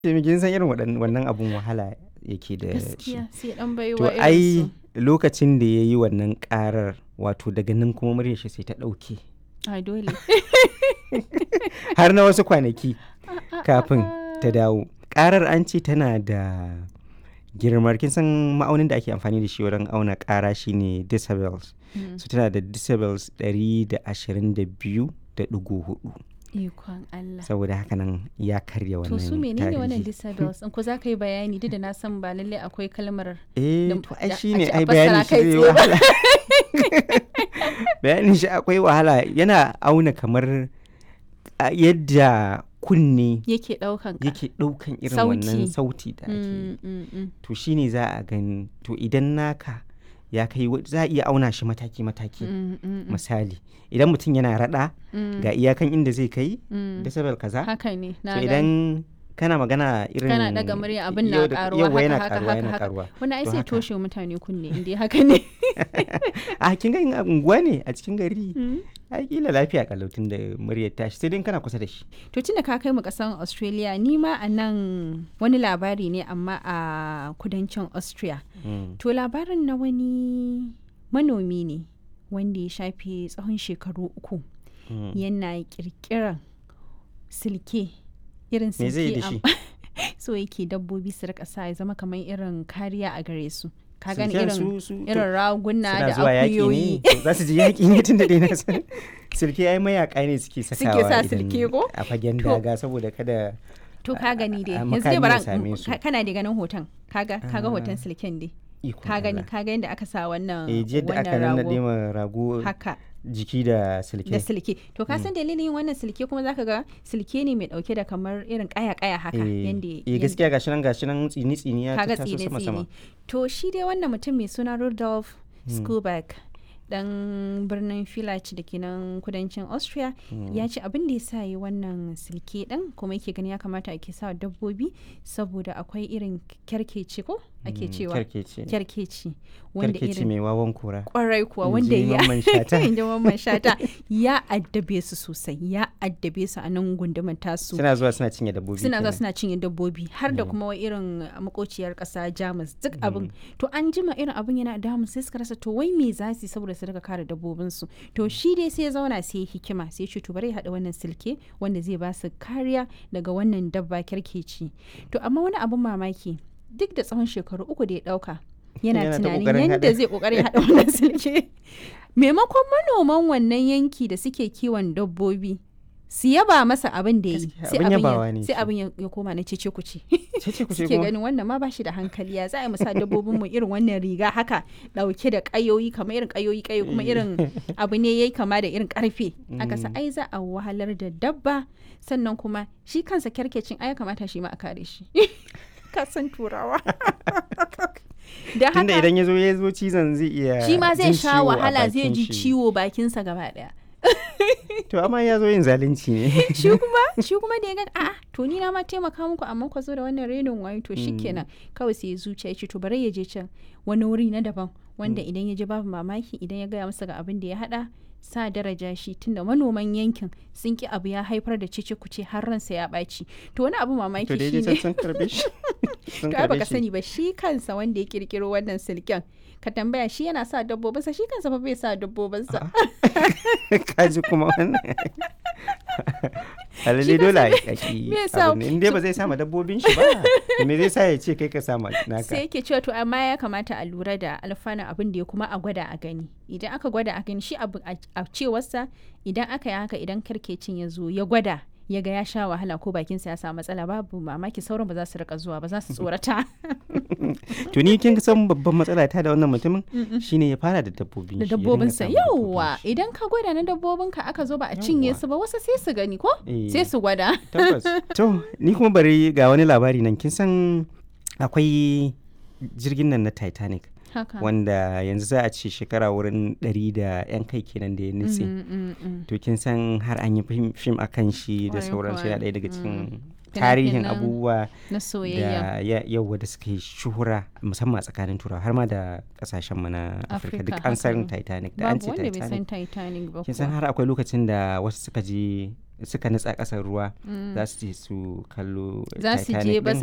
kin san irin wannan abun wahala yake da shi. Gaskiya sai dan To baiwa irin ai su. lokacin da ya yi wannan ƙarar wato daga nan kuma muryar shi sai ta ɗauke. Ai dole. Har na wasu kwanaki kafin ta dawo. Ƙarar an ce tana da girmar kin san ma'aunin da ake amfani da shi wurin auna ƙara shine decibels. So tana da decibels 122.4. Ikon Allah. Saboda haka nan ya karya wannan To su menene wannan tarihi. decibels? In ko za ka yi bayani duk da na san ba lalle akwai kalmar To ai da shine a ai fassara bayanin shi kai zai tsaye ba. wahala. Bayanin shi akwai wahala yana auna kamar yadda kunne Yake ɗaukan ka. yake ɗaukan irin Sauti. wannan sauti da ake yi. To shine za a gani to idan naka ya kai za a iya auna shi mataki-mataki. Misali idan mutum yana raɗa ga iyakan inda zai kai decibel kaza. Haka ne. To Na gani. idan kana magana irin Kana daga murya abin na yau da- karuwa yauwa yana haka karuwa yana haka. karuwa. Wani ai To sai haka. toshe wa mutane kunne inda haka ne. A kin ga in a unguwa ne a cikin gari ai kila lafiya kalautin da muryar tashi sai dai kana kusa da shi. To tunda ka kai mu kasan Australia ni ma a nan wani labari ne amma a kudancin Austria. To labarin na wani manomi ne wanda ya shafe tsawon shekaru 3 yana kirkiran silke irin Me zai yi da silke shi? so yake dabbobi su rika sa ya zama kamar irin kariya a gare su. Ka gani Silken irin su- irin raguna suna da zuwa yaƙi akuyoyi. ne to za su je yaƙi ne tun da dai na san silke ai mayaka ne suke sakawa sa idan silke ko? a fagen To- daga saboda kada To ka gani dai a yanzu dai makami bara ya same su. kana da ganin hoton kaga hoton silken dai ikon ka gani Allah. ka ga yadda aka sa wannan Jiya da aka wannan nannaɗe rago ma rago haka jiki da silke. da silke to ka san dalilin yin wannan silke kuma zaka ga silke ne mai dauke da kamar irin kaya haka yanda gaskiya gashi nan tsini ya kaga taso sama sama. to shi dai wannan mutum mai suna Rudolf Skuback dan birnin Village da ke nan kudancin Austria ya ce abin da ya sa yi wannan silke din kuma yake gani ya kamata ake sa dabbobi saboda akwai irin kyarkeci ko ake cewa kyarkeci wanda Kyarkeci mai wawan kura. kwarai kuwa In wanda ji ya Mamman Shata. in ji Mamman Shata ya addabe su sosai ya addabe su a nan gundumar tasu Suna zuwa suna cinye dabbobi. suna zuwa kenan. suna cinye dabbobi har da kuma irin makociyar kasa Jamus duk abin to an jima irin abin yana damun sai suka rasa to wai me za su yi saboda su daga kare dabbobin su to shi dai sai ya zauna sai ya hikima sai ya ce to bari ya haɗa wannan silke wanda zai ba su kariya daga wannan dabba kyarkeci to amma wani abin mamaki duk da tsawon shekaru 3 da ya ɗauka yana Yana ta tunanin ƙoƙarin yadda haɗa. zai ƙoƙarin haɗa wannan silke maimakon manoman wannan yanki da suke kiwon dabbobi su yaba masa abin da ya yi Gaskiya, sai abin abin yabawa ya- ne sai shi. abin ya koma na cece kuce Cece ku ce suke kuma. ganin wannan ma bashi da hankali ya za a yi musa dabbobin mu irin wannan riga haka dauke da kayoyi kamar irin kayoyi kuma irin abu ne yayi kama da irin karfe aka sa ai za a wahalar da dabba sannan kuma shi kansa kyarkecin ai ya kamata shi ma a kare shi ka san turawa da Tunda haka idan ya zo cizon zai iya shi ma zai jin sha ciwo a wahala zai bakin ji shi. ciwo bakinsa gaba daya To amma ya zo yin zalunci ne. shi kuma da ya ga a'a to ni na ma taimaka muku amma ku zo da wannan renin wayo to shikenan kawai sai ya zuciya ya ce to bari ya je can wani wuri na daban wanda idan ya je babu mamaki idan ya gaya masa ga abin da ya hada sa daraja shi tunda manoman yankin sun ki abu ya haifar da cece kuce har ransa ya ɓaci to wani abu mamaki To daidai shine sun karbe shi. Sun to ai karbe baka shi. sani ba shi kansa wanda ya kirkiro wannan silken ka tambaya shi yana sa dabbobinsa shi kansa fa bai sa dabbobinsa Kaji kuma wannan. Alalle dole a yi me yasa- in dai ba zai sama dabbobin shi ba. to Me zai sa ya ce kai ka sama naka. sai yake cewa to amma ya kamata a lura da alfanun abin da ya kuma a gwada a gani idan aka gwada a gani shi abu a cewarsa idan aka yi haka idan karkecin ya zo ya gwada ya ga ya sha wahala ko bakinsa ya samu matsala babu mamaki sauran ba za su rika zuwa ba za su tsorata To ni kin san babban matsala ta da wannan mutumin shine ya fara da dabbobin da shi, ya dinga dabbobinsa samun dabbobin yauwa shi. idan ka gwada na dabbobinka aka zo ba a cinye Yawwa. su ba wasu sai su gani ko Eh. sai su gwada Tabbas. To ni kuma bari ga wani labari nan kin san akwai jirgin nan na Titanic haka wanda yanzu za a ce shekara wurin 100 da 'yan kai kenan da ya nutse. To kin san har an yi fim a kan shi da Kwarai sauransu kuwa. yana ɗaya daga cikin Fina-finan tarihin abubuwa na soyayya da yauwa da suka yi shuhura musamman a tsakanin turawa har ma da kasashen mu na Afirka duk an san haka. Titanic da an babu ce wanda bai san Titanic. Titanic ba Kin san kuwa. har akwai lokacin da wasu suka je suka nutsa ƙasar ruwa za su je su kallo Za su je Titanic ba ɗin.